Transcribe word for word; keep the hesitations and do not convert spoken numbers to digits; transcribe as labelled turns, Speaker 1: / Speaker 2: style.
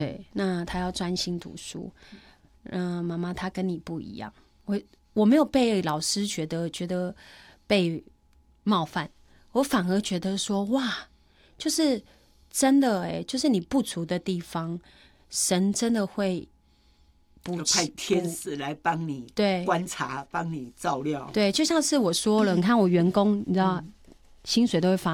Speaker 1: 对，那他要专心读书。嗯、呃，妈妈他跟你不一样，我我没有被老师觉得觉得被冒犯，我反而觉得说哇，就是真的哎，就是你不足的地方，神真的会补
Speaker 2: 派天使来帮你观察，帮你照料。
Speaker 1: 对，就像是我说了，你看我员工，你知道、嗯、薪水都会发